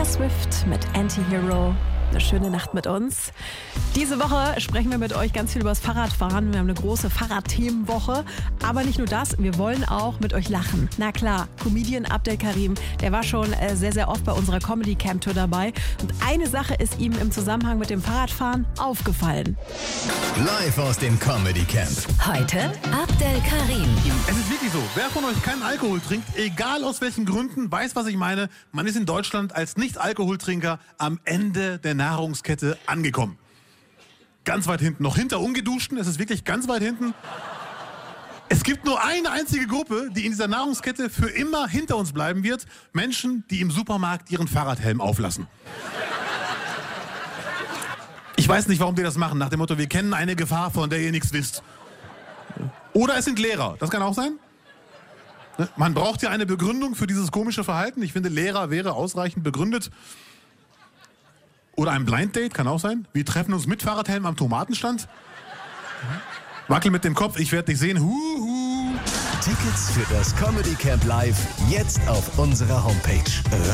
Taylor Swift mit Anti-Hero. Eine schöne Nacht mit uns. Diese Woche sprechen wir mit euch ganz viel über das Fahrradfahren. Wir haben eine große Fahrradthemenwoche. Aber nicht nur das, wir wollen auch mit euch lachen. Na klar, Comedian Abdel Karim, der war schon sehr, sehr oft bei unserer Comedy Camp Tour dabei. Und eine Sache ist ihm im Zusammenhang mit dem Fahrradfahren aufgefallen. Live aus dem Comedy Camp. Heute Abdel Karim. Es ist wirklich so, wer von euch keinen Alkohol trinkt, egal aus welchen Gründen, weiß, was ich meine. Man ist in Deutschland als Nicht-Alkoholtrinker am Ende der Nahrungskette angekommen. Ganz weit hinten, noch hinter Ungeduschten, es ist wirklich ganz weit hinten. Es gibt nur eine einzige Gruppe, die in dieser Nahrungskette für immer hinter uns bleiben wird. Menschen, die im Supermarkt ihren Fahrradhelm auflassen. Ich weiß nicht, warum die das machen, nach dem Motto, wir kennen eine Gefahr, von der ihr nichts wisst. Oder es sind Lehrer, das kann auch sein. Man braucht ja eine Begründung für dieses komische Verhalten. Ich finde, Lehrer wäre ausreichend begründet. Oder ein Blind Date, kann auch sein. Wir treffen uns mit Fahrradhelm am Tomatenstand. Wackel mit dem Kopf, ich werde dich sehen. Tickets für das Comedy Camp Live jetzt auf unserer Homepage.